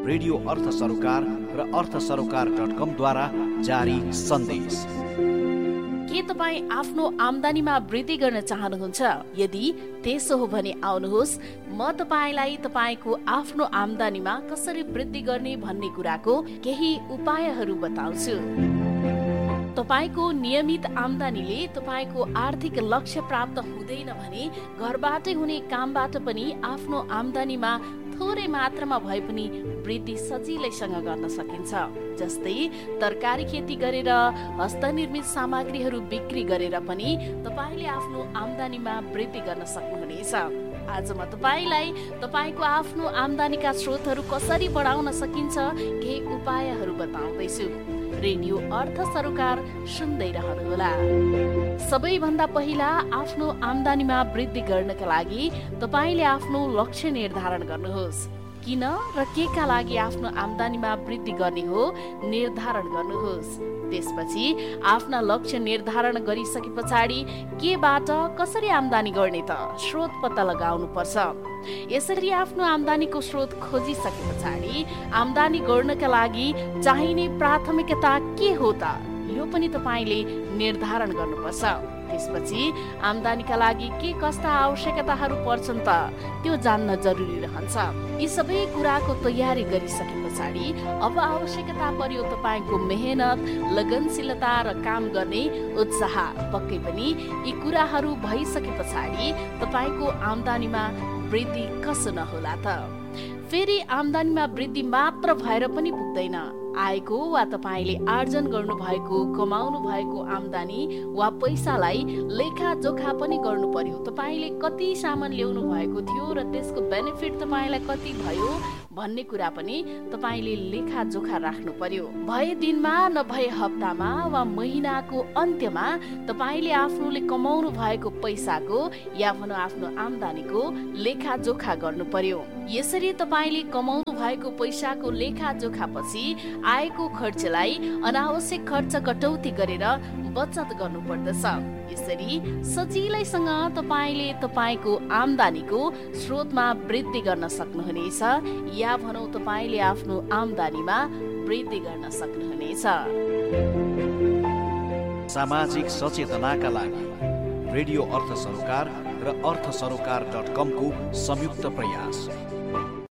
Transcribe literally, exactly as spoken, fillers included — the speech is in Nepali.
रेडियो अर्थ सरोकार र अर्थ सरोकार डट कम द्वारा जारी सन्देश। के तपाईँ आफ्नो आम्दानीमा वृद्धि गर्न चाहनुहुन्छ? यदि त्यसो हो भने आउनुहोस्, म तपाईँलाई तपाईँको आफ्नो आम्दानीमा कसरी वृद्धि गर्ने भन्ने कुराको केही उपायहरू बताउँछु। तपाईको नियमित आम्दानीले तपाईको आर्थिक लक्ष्य प्राप्त हुँदैन भने घरबाटै हुने कामबाट पनि आफ्नो आम्दानीमा थोरै मात्रामा भए पनि वृद्धि सजिलैसँग गर्न सकिन्छ। जस्तै तरकारी खेती गरेर, हस्तनिर्मित सामग्रीहरू बिक्री गरेर पनि तपाईले आफ्नो आम्दानीमा वृद्धि गर्न सक्नुहुनेछ। आज म तपाईलाई तपाईको आफ्नो आम्दानीका स्रोतहरू कसरी बढाउन सकिन्छ केही उपायहरू बताउँदैछु। रेडियो अर्थ सरोकार सुन्दै रहनुहोला। सबैभन्दा पहिला आफ्नो आम्दानीमा वृद्धि गर्नका लागि तपाईले आफ्नो लक्ष्य निर्धारण गर्नुहोस्। किन र के का लागि आफ्नो आम्दानीमा वृद्धि गर्ने हो निर्धारण गर्नुहोस्। त्यसपछि आफ्ना लक्ष्य निर्धारण गरिसके पछाडि केबाट कसरी आम्दानी गर्ने त स्रोत पत्ता लगाउनु पर्छ। यसरी आफ्नो आम्दानीको स्रोत खोजिसके पछाडि आम्दानी गर्नका लागि चाहिने प्राथमिकता के हो त यो पनि तपाईले निर्धारण गर्नुपर्छ। त्यसपछि आम्दानीका लागि के कस्ता आवश्यकताहरू पर्छन् त त्यो जान्न जरुरी रहन्छ। यी सबै कुराको तयारी गरिसके पछाडि अब आवश्यकता पर्यो तपाईको मेहनत, लगनशीलता र काम गर्ने उत्साह। पक्कै पनि यी कुराहरू भइसके पछाडि तपाईको आम्दानीमा वृद्धि कसो नहोला त। फेरि आम्दानीमा वृद्धि मात्र भएर पनि पुग्दैन। आएको वा तपाईले आर्जन गर्नु भएको, कमाउनु भएको आम्दानी वा पैसालाई लेखाजोखा पनि गर्नु पर्यो। तपाईले कति सामान ल्याउनु भएको थियो र त्यसको बेनिफिट तपाईलाई कति भयो भन्ने कुरा पनि तपाईले लेखाजोखा राख्नु पर्यो। भए दिनमा नभए हप्तामा वा महिनाको अन्त्यमा तपाईले आफ्नोले कमाउनु भएको पैसाको या भनौँ आफ्नो आम्दानीको लेखाजोखा गर्नु पर्यो। यसरी तपाईले कमाउनु भएको पैसाको लेखाजोखा पछि आएको खर्चलाई अनावश्यक खर्च कटौती गरेर बचत गर्नु पर्दछ। यसरी सजिलैसँग तपाईले तपाईको आम्दानीको स्रोतमा वृद्धि गर्न सक्नुहुनेछ या भनौँ तपाईले आफ्नो आम्दानीमा वृद्धि गर्न सक्नुहुनेछ। सामाजिक सचेतनाका लागि रेडियो अर्थ सरोकार र अर्थ सरोकार डट कम को संयुक्त प्रयास।